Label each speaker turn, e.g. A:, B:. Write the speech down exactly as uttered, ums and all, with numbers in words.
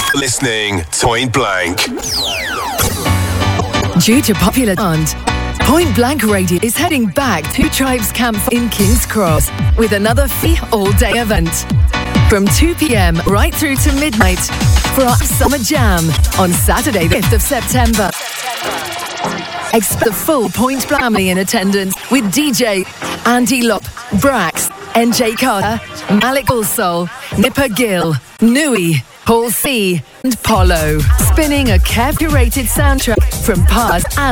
A: Listening to Point Blank.
B: Due to popular demand, Point Blank Radio is heading back to Tribes Camp in King's Cross with another free all-day event from two p.m. right through to midnight for our Summer Jam on Saturday the fifth of September. Expect the full Point Blank family in attendance with D J Andy Lop, Brax, N J Carter, Malik Soul, Nipper Gill, Nui, Paul C, and Polo, spinning a carefully curated soundtrack from past and